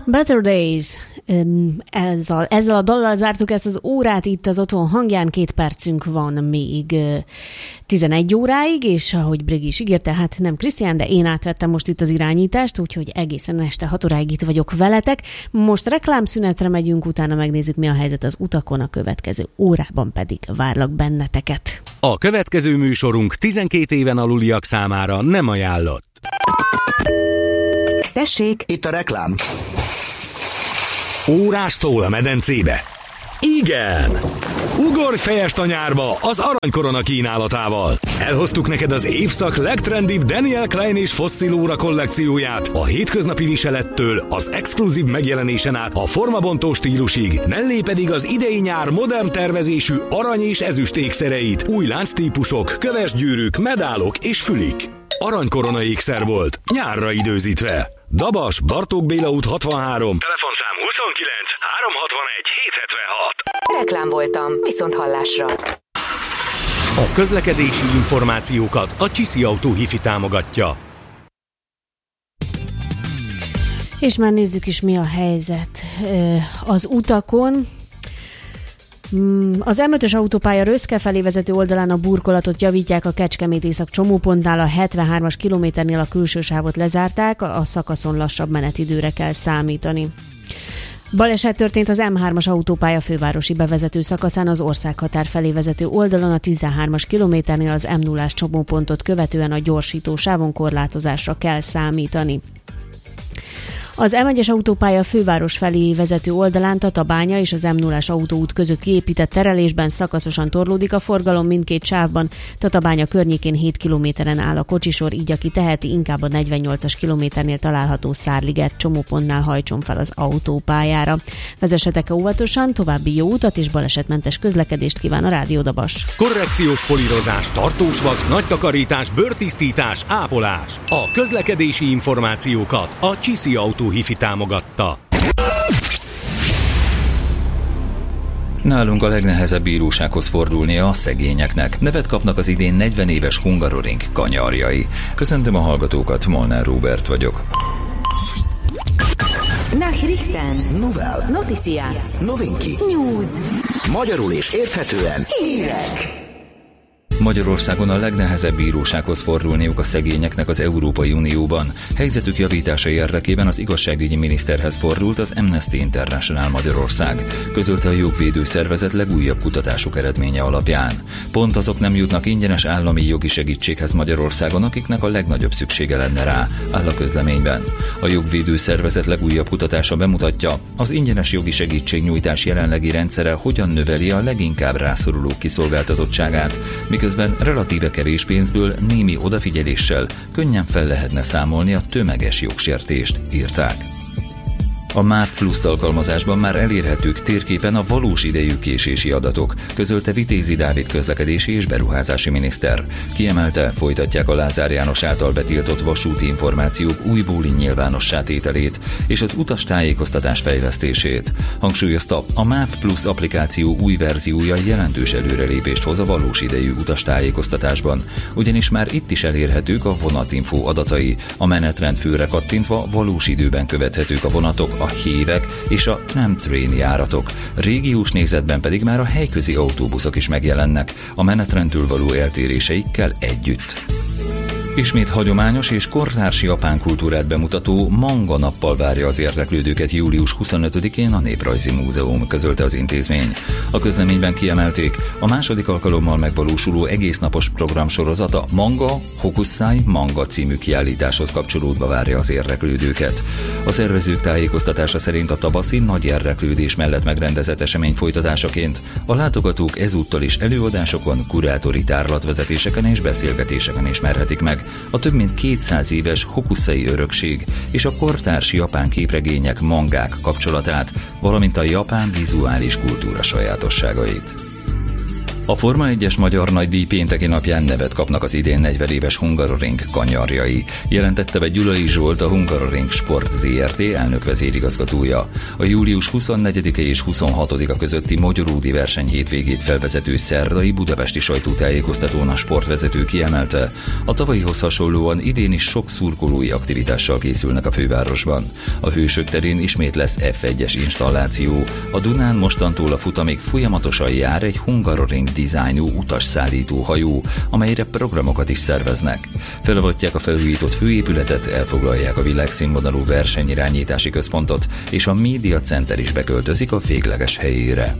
Better Days. Ezzel a dallal zártuk ezt az órát itt az Otthon hangján. 2 percünk van még 11 óráig, és ahogy Brigi is ígérte, hát nem Krisztián, de én átvettem most itt az irányítást, úgyhogy egészen este 6 óráig itt vagyok veletek. Most reklámszünetre megyünk, utána megnézzük, mi a helyzet az utakon, a következő órában pedig várlak benneteket. A következő műsorunk 12 éven aluliak számára nem ajánlott. Tessék! Itt a reklám. Órástól a medencébe? Igen! Ugorj fejest a nyárba az Aranykorona kínálatával. Elhoztuk neked az évszak legtrendibb Daniel Klein és Fossil óra kollekcióját, a hétköznapi viselettől az exkluzív megjelenésen át a formabontó stílusig, mellé pedig az idei nyár modern tervezésű arany és ezüst ékszereit, új lánctípusok, kövesgyűrűk, medálok és fülik. Aranykorona ékszer volt, nyárra időzítve. Dabas, Bartók Béla út 63. Telefonszám 29 361 776. Reklám voltam, viszont hallásra. A közlekedési információkat a Csiszi Autó Hifi támogatja. És már nézzük is, mi a helyzet az utakon. Az M5-ös autópálya Röszke felé vezető oldalán a burkolatot javítják, a Kecskemét-Észak csomópontnál, a 73-as kilométernél a külső sávot lezárták, a szakaszon lassabb menetidőre kell számítani. Baleset történt az M3-as autópálya fővárosi bevezető szakaszán, az országhatár felé vezető oldalon, a 13-as kilométernél az M0-ás csomópontot követően a gyorsító sávon korlátozásra kell számítani. Az M1-es autópálya főváros felé vezető oldalán Tatabánya és az M0-ás autóút között kiépített terelésben szakaszosan torlódik a forgalom mindkét sávban. Tatabánya környékén 7 kilométeren áll a kocsisor, így aki teheti, inkább a 48-as kilométernél található Szárliget csomópontnál hajtson fel az autópályára. Vezessetek óvatosan, további jó utat és balesetmentes közlekedést kíván a Rádió Dabas. Korrekciós polírozás, tartós vax, nagy takarítás, bőrtisztítás, ápolás. A közlekedési információkat a Csiszi Autó Hifi támogatta. Nálunk a legnehezebb bírósághoz fordulnia a szegényeknek. Nevet kapnak az idén 40 éves Hungaroring kanyarjai. Köszöntöm a hallgatókat, Molnár Róbert vagyok. Nachrichten. Novel. Noticias. Novinki. News. Magyarul és érthetően. Hírek. Magyarországon a legnehezebb bírósághoz fordulniuk a szegényeknek az Európai Unióban. Helyzetük javítása érdekében az igazságügyi miniszterhez fordult az Amnesty International Magyarország, közölte a jogvédő szervezet legújabb kutatások eredménye alapján. Pont azok nem jutnak ingyenes állami jogi segítséghez Magyarországon, akiknek a legnagyobb szüksége lenne rá, áll a közleményben. A jogvédő szervezet legújabb kutatása bemutatja, az ingyenes jogi segítségnyújtás jelenlegi rendszere hogyan növeli a leginkább rászorulók kiszolgáltatottságát, miközben relatíve kevés pénzből némi odafigyeléssel könnyen fel lehetne számolni a tömeges jogsértést, írták. A MÁV Plus alkalmazásban már elérhetők térképen a valós idejű késési adatok, közölte Vitézi Dávid közlekedési és beruházási miniszter. Kiemelte, folytatják a Lázár János által betiltott vasúti információk újbóli nyilvánossá tételét és az utastájékoztatás fejlesztését. Hangsúlyozta, a MÁV Plus applikáció új verziója jelentős előrelépést hoz a valós idejű utastájékoztatásban, ugyanis már itt is elérhetők a vonatinfo adatai, a menetrend főre kattintva valós időben követhetők a vonatok, a hívek és a tram-train járatok. Régiós nézetben pedig már a helyközi autóbuszok is megjelennek, a menetrendtől való eltéréseikkel együtt. Ismét hagyományos és kortárs japán kultúrát bemutató manga nappal várja az érdeklődőket július 25-én a Néprajzi Múzeum, közölte az intézmény. A közleményben kiemelték, a második alkalommal megvalósuló egésznapos programsorozat a Manga Hokusai Manga című kiállításhoz kapcsolódva várja az érdeklődőket. A szervezők tájékoztatása szerint a tavaszi nagy érdeklődés mellett megrendezett esemény folytatásaként a látogatók ezúttal is előadásokon, kurátori tárlatvezetéseken és beszélgetéseken ismerhetik meg a több mint 200 éves hokusai örökség és a kortárs japán képregények, mangák kapcsolatát, valamint a japán vizuális kultúra sajátosságait. A Forma 1-es magyar nagydíj pénteki napján nevet kapnak az idén 40 éves Hungaroring kanyarjai, jelentette be Gyulai Zsolt, a Hungaroring Sport Zrt. Elnök vezérigazgatója. A július 24-e és 26-a közötti magyarúdi verseny hétvégét felvezető szerdai budapesti sajtótájékoztatón a sportvezető kiemelte, a tavalyihoz hasonlóan idén is sok szurkolói aktivitással készülnek a fővárosban. A Hősök terén ismét lesz F1-es installáció, a Dunán mostantól a futamig folyamatosan jár egy Hungaroring dizájnú utasszállító hajó, amelyre programokat is szerveznek. Felavatják a felújított főépületet, elfoglalják a világszínvonalú versenyirányítási központot, és a Media Center is beköltözik a végleges helyére.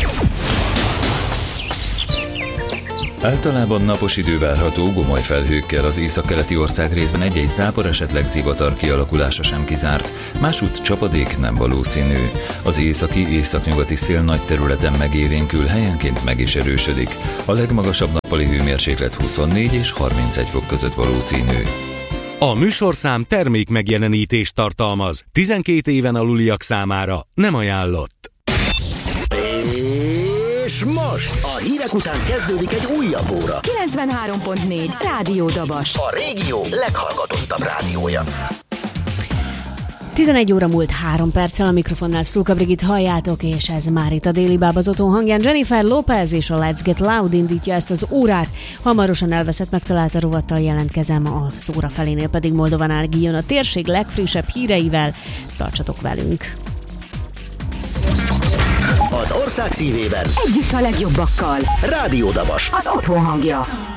Általában napos idő várható, gomoly felhőkkel, az északkeleti ország részben egy-egy zápor, esetleg zivatar kialakulása sem kizárt, másútt csapadék nem valószínű. Az északi-északnyugati szél nagy területen megélénkül, helyenként meg is erősödik. A legmagasabb nappali hőmérséklet 24 és 31 fok között valószínű. A műsorszám termék megjelenítést tartalmaz. 12 éven aluliak számára nem ajánlott. És most a hírek után kezdődik egy újabb óra. 93.4 Rádió Dabas. A régió leghallgatottabb rádiója. 11 óra múlt 3 perccel, a mikrofonnál Szulka Brigit halljátok, és ez már itt a Déli Báb az otthon hangján. Jennifer Lopez és a Let's Get Loud indítja ezt az órát. Hamarosan elveszett megtalálta rovattal jelentkezem, az óra felénél pedig Moldovan Ági jön a térség legfrissebb híreivel. Tartsatok velünk! Az ország szívében együtt a legjobbakkal. Rádió Dabas. Az otthon hangja.